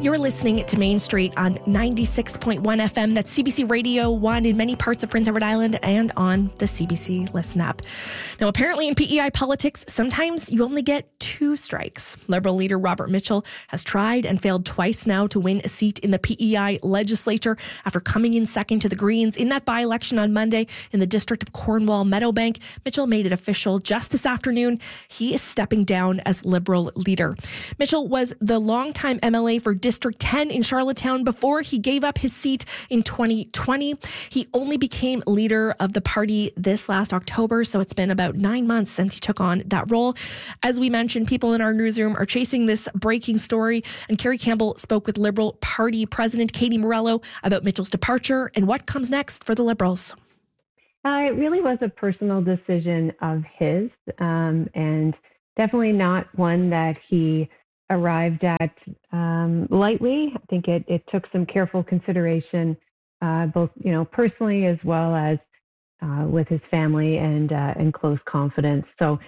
You're listening to Main Street on 96.1 FM. That's CBC Radio 1 in many parts of Prince Edward Island and on the CBC Listen app. Now, apparently in PEI politics, sometimes you only get two strikes. Liberal leader Robert Mitchell has tried and failed twice now to win a seat in the PEI legislature after coming in second to the Greens in that by-election on Monday in the district of Cornwall-Meadowbank. Mitchell made it official just this afternoon. He is stepping down as Liberal leader. Mitchell was the longtime MLA for District 10 in Charlottetown before he gave up his seat in 2020. He only became leader of the party this last October, so it's been about 9 months since he took on that role. As we mentioned, people in our newsroom are chasing this breaking story, and Kerry Campbell spoke with Liberal Party President Katie Morello about Mitchell's departure and what comes next for the Liberals. It really was a personal decision of his, and definitely not one that he arrived at lightly. I think it took some careful consideration, both personally as well as with his family and close confidence. So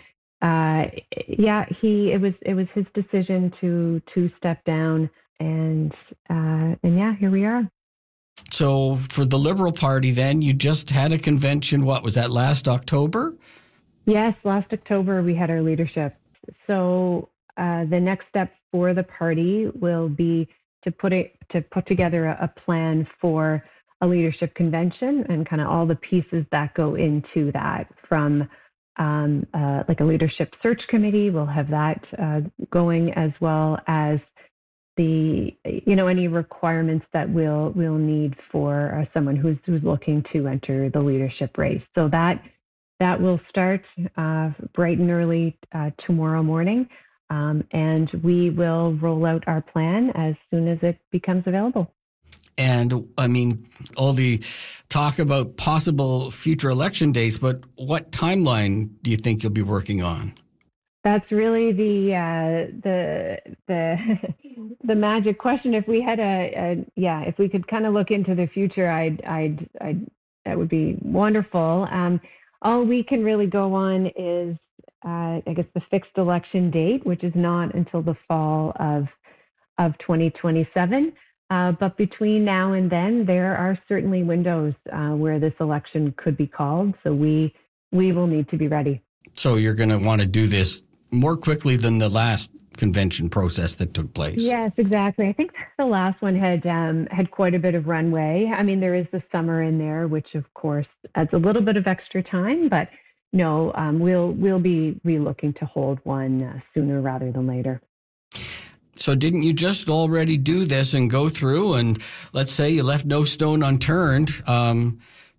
it was his decision to step down, and here we are. So for the Liberal Party, then you just had a convention. What was that, last October? Yes, last October we had our leadership. So the next step for the party will be to put together a plan for a leadership convention and kind of all the pieces that go into that, from like a leadership search committee. We'll have that going, as well as the any requirements that we'll need for someone who's looking to enter the leadership race. So that will start bright and early tomorrow morning. And we will roll out our plan as soon as it becomes available. And I mean, all the talk about possible future election dates, but what timeline do you think you'll be working on? That's really the magic question. If we had if we could kind of look into the future, that would be wonderful. All we can really go on is, I guess, the fixed election date, which is not until the fall of 2027. But between now and then, there are certainly windows where this election could be called. So we will need to be ready. So you're going to want to do this more quickly than the last convention process that took place. Yes, exactly. I think the last one had quite a bit of runway. I mean, there is the summer in there, which of course adds a little bit of extra time, but no, we'll be looking to hold one sooner rather than later. So didn't you just already do this and go through, and let's say you left no stone unturned? Are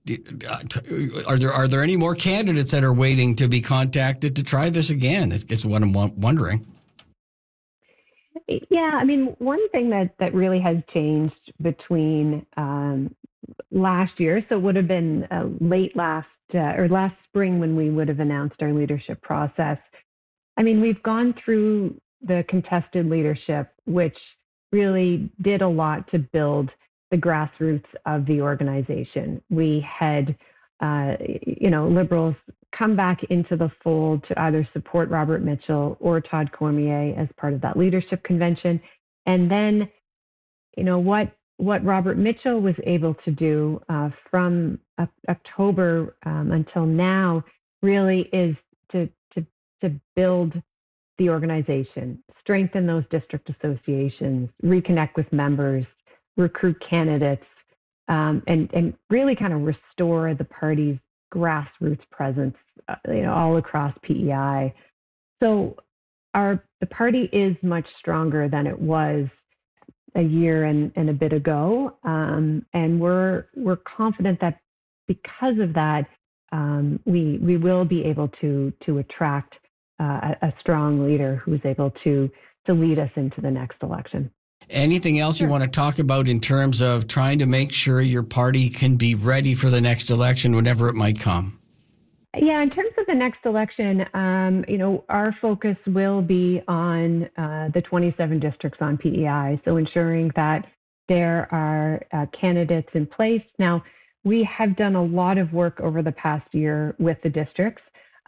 there any more candidates that are waiting to be contacted to try this again? Is what I'm wondering. Yeah, I mean, one thing that really has changed between last year, so it would have been late last spring when we would have announced our leadership process. I mean, we've gone through the contested leadership, which really did a lot to build the grassroots of the organization. We had, Liberals come back into the fold to either support Robert Mitchell or Todd Cormier as part of that leadership convention. And then, what Robert Mitchell was able to do from October until now really is to build the organization, strengthen those district associations, reconnect with members, recruit candidates, and really kind of restore the party's grassroots presence, all across PEI. So the party is much stronger than it was a year and a bit ago, and we're confident that because of that, we will be able to attract a strong leader who's able to lead us into the next election. Anything else you want to talk about in terms of trying to make sure your party can be ready for the next election, whenever it might come? Yeah, in terms of the next election, our focus will be on the 27 districts on PEI, so ensuring that there are candidates in place. Now, we have done a lot of work over the past year with the districts.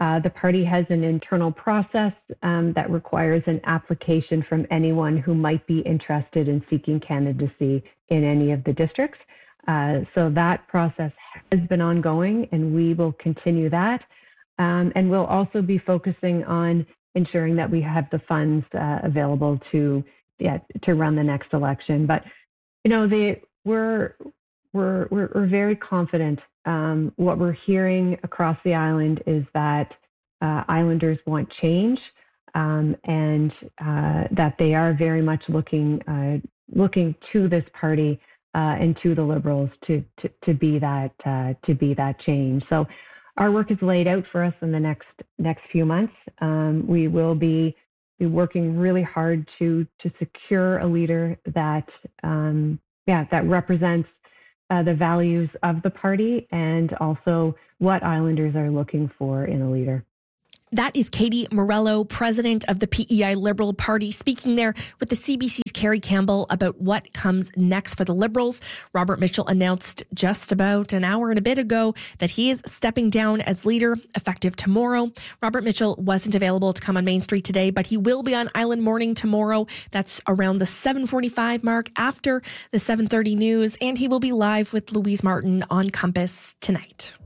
The party has an internal process that requires an application from anyone who might be interested in seeking candidacy in any of the districts. So that process has been ongoing, and we will continue that. And we'll also be focusing on ensuring that we have the funds available to run the next election. But we're very confident. What we're hearing across the island is that Islanders want change, and that they are very much looking to this party and to the Liberals to be that change. So our work is laid out for us in the next few months. We will be working really hard to secure a leader that represents the values of the party and also what Islanders are looking for in a leader. That is Katie Morello, president of the PEI Liberal Party, speaking there with the CBC's Carrie Campbell about what comes next for the Liberals. Robert Mitchell announced just about an hour and a bit ago that he is stepping down as leader effective tomorrow. Robert Mitchell wasn't available to come on Main Street today, but he will be on Island Morning tomorrow. That's around the 7:45 mark after the 7:30 news, and he will be live with Louise Martin on Compass tonight.